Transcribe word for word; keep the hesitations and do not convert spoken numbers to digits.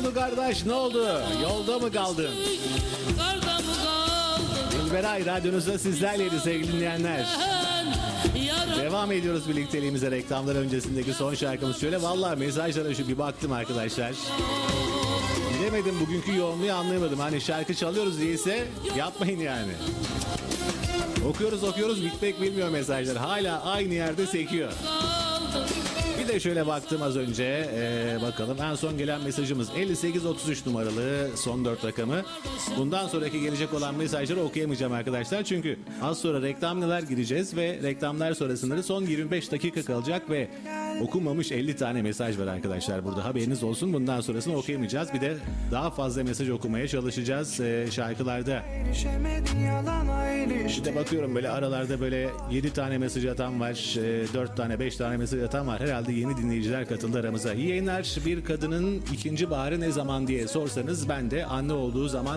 oldu kardeş, ne oldu? Yolda mı kaldın? Karda mı kaldım? Dilberay radyonuzda sizlerleydi sevgili dinleyenler. Yarım Devam ediyoruz birlikteliğimize reklamlar öncesindeki son şarkımız. Şöyle vallahi mesajlara şu bir baktım arkadaşlar. Bilemedim, bugünkü yoğunluğu anlayamadım. Hani şarkı çalıyoruz diyeyse yapmayın yani. Okuyoruz okuyoruz bitmek bilmiyor mesajlar. Hala aynı yerde sekiyor. kaldım. Bir de şöyle baktım az önce. Ee, bakalım en son gelen mesajımız elli sekiz otuz üç numaralı son dört rakamı. Bundan sonraki gelecek olan mesajları okuyamayacağım arkadaşlar. Çünkü az sonra reklamlar gireceğiz ve reklamlar sonrasında son yirmi beş dakika kalacak ve okunmamış elli tane mesaj var arkadaşlar burada. Haberiniz olsun, bundan sonrasını okuyamayacağız. Bir de daha fazla mesaj okumaya çalışacağız ee, şarkılarda. İşte bakıyorum böyle aralarda böyle yedi tane mesaj atan var, e, dört tane beş tane mesaj atan var. Herhalde yeni dinleyiciler katıldı aramıza. İyi yayınlar. Bir kadının ikinci baharı ne zaman diye sorsanız ben de anne olduğu zaman